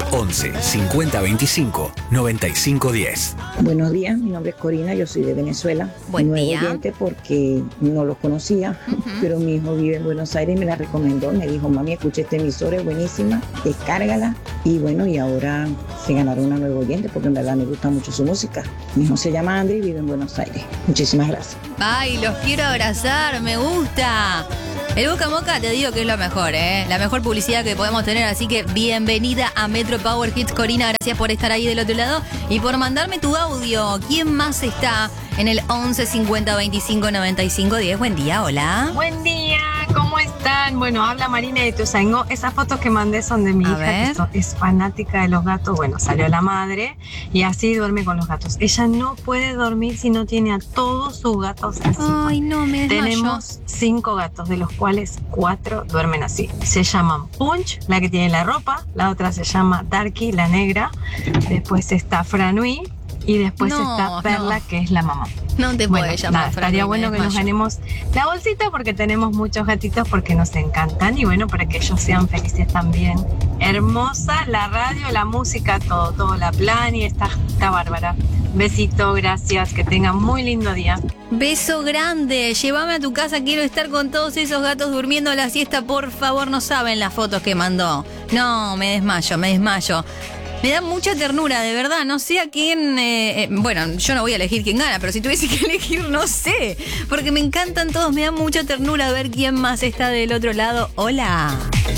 11 50 25 95 10. Buenos días, mi nombre es Corina, yo soy de Venezuela. Buen día. Nuevo oyente porque no los conocía, pero mi hijo vive en Buenos Aires y me la recomendó. Me dijo, mami, escuché esta emisora, es buenísima, descárgala. Y bueno, y ahora se ganaron una nueva oyente porque en verdad me gusta mucho su música. Mi hijo se llama André y vive en Buenos Aires. Muchísimas gracias. Ay, los quiero abrazar, me gusta. El boca a boca te digo que es lo mejor, la mejor publicidad que podemos tener, así que bienvenida a Metro Power Hits, Corina, gracias por estar ahí del otro lado y por mandarme tu audio. ¿Quién más está en el 11 50 25 95 10? Buen día, hola. Buen día, ¿cómo están? Bueno, habla Marina de Ituzaingó. Esas fotos que mandé son de mi hija, que es fanática de los gatos. Bueno, salió la madre y así duerme con los gatos. Ella no puede dormir si no tiene a todos sus gatos así. Ay, no, me desmayo. Tenemos 5 gatos, de los cuales 4 duermen así. Se llaman Punch, la que tiene la ropa, la otra se llama Darky, la negra, después está Franui y después está Perla, que es la mamá. No te puedes llamar Franui. Estaría bueno que nos ganemos la bolsita porque tenemos muchos gatitos porque nos encantan y bueno, para que ellos sean felices también. Hermosa la radio, la música, todo la plan y está bárbara. Besito, gracias, que tengan muy lindo día. Beso grande, llévame a tu casa, quiero estar con todos esos gatos durmiendo la siesta, por favor. No saben las fotos que mandó. No, me desmayo. Me da mucha ternura, de verdad, no sé a quién... bueno, yo no voy a elegir quién gana, pero si tuviese que elegir, no sé. Porque me encantan todos, me da mucha ternura ver quién más está del otro lado. Hola.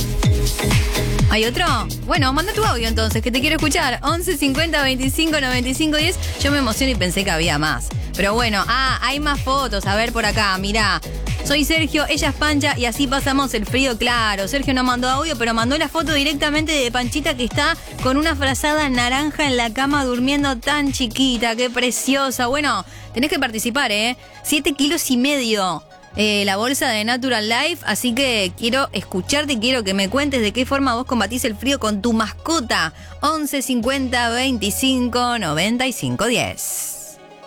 ¿Hay otro? Bueno, manda tu audio entonces, que te quiero escuchar. 11 50 25 95 10. Yo me emociono y pensé que había más. Pero bueno, hay más fotos. A ver por acá, mirá. Soy Sergio, ella es Pancha y así pasamos el frío, claro. Sergio no mandó audio, pero mandó la foto directamente de Panchita que está con una frazada naranja en la cama durmiendo tan chiquita. ¡Qué preciosa! Bueno, tenés que participar, 7,5 kilos. La bolsa de Natural Life, así que quiero escucharte, quiero que me cuentes de qué forma vos combatís el frío con tu mascota. 11 50 25 95 10.